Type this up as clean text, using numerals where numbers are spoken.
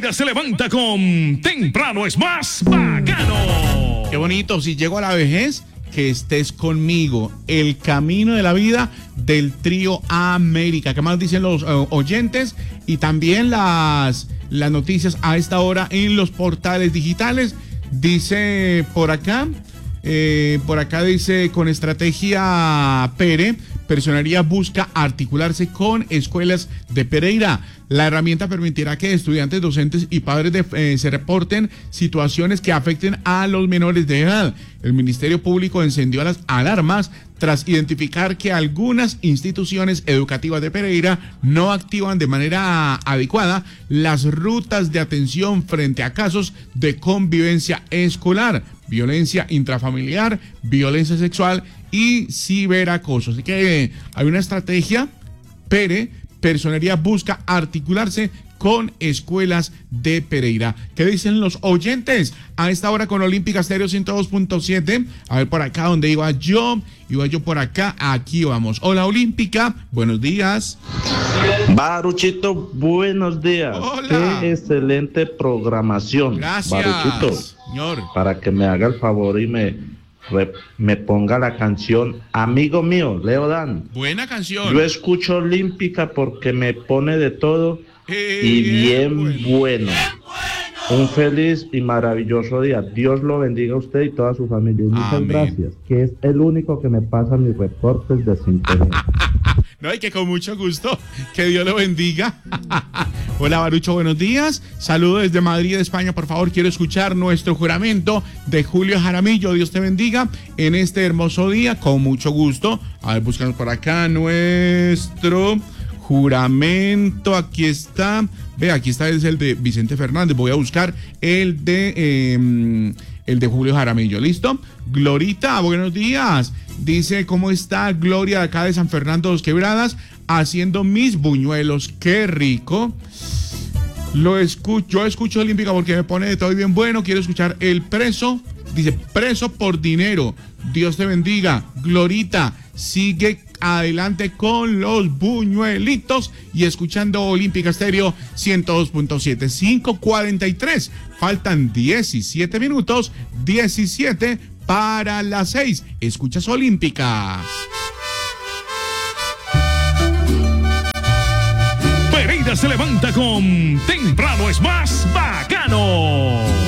Pereira se levanta con Temprano es más bacano. Qué bonito, si llego a la vejez, que estés conmigo. El camino de la vida del trío América. ¿Qué más dicen los oyentes? Y también las noticias a esta hora en los portales digitales. Dice por acá dice, con estrategia Pere, Personería busca articularse con escuelas de Pereira. La herramienta permitirá que estudiantes, docentes y padres se reporten situaciones que afecten a los menores de edad. El Ministerio Público encendió las alarmas tras identificar que algunas instituciones educativas de Pereira no activan de manera adecuada las rutas de atención frente a casos de convivencia escolar, violencia intrafamiliar, violencia sexual y ciberacoso. Así que hay una estrategia. Personería busca articularse con escuelas de Pereira. ¿Qué dicen los oyentes a esta hora con Olímpica Estéreo 102.7? A ver por acá donde iba yo por acá, aquí vamos. Hola Olímpica, buenos días. Baruchito, buenos días. Hola. Qué excelente programación. Gracias, Baruchito, señor. para que me haga el favor y me ponga la canción Amigo Mío, Leo Dan. Buena canción. Yo escucho Olímpica porque me pone de todo y bien bueno. Un feliz y maravilloso día. Dios lo bendiga a usted y toda su familia. Y muchas Amén. gracias, que es el único que me pasa mis reportes de sintonía. No, y que con mucho gusto, que Dios lo bendiga. Hola Barucho, buenos días. Saludos desde Madrid, España. Por favor, quiero escuchar nuestro juramento de Julio Jaramillo. Dios te bendiga en este hermoso día, con mucho gusto. A ver, buscamos por acá nuestro juramento. Aquí está. Ve, aquí está, es el de Vicente Fernández. Voy a buscar el de Julio Jaramillo. ¿Listo? Glorita, buenos días. Dice, ¿cómo está Gloria de acá de San Fernando Dos Quebradas? Haciendo mis buñuelos. ¡Qué rico! Yo escucho Olímpica porque me pone de todo y bien bueno. Quiero escuchar El Preso. Dice, preso por dinero. Dios te bendiga. Glorita, sigue adelante con los buñuelitos y escuchando Olímpica Estéreo 102.7. 5:43. Faltan 17 minutos. 17 para las 6. Escuchas Olímpica. Pereira se levanta con Temprano es más bacano.